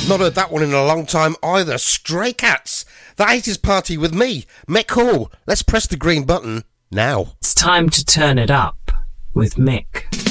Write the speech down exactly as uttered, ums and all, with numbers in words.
Not heard that one in a long time either. Stray Cats, the eighties party with me, Mick Hall. Let's press the green button now. It's time to turn it up with Mick.